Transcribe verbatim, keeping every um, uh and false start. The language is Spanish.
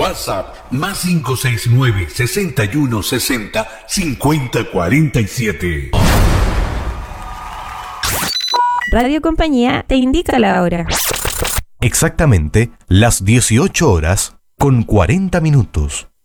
WhatsApp más cinco seis nueve, sesenta y uno sesenta, cincuenta cuarenta y siete. Radio Compañía te indica la hora. Exactamente las dieciocho horas con cuarenta minutos.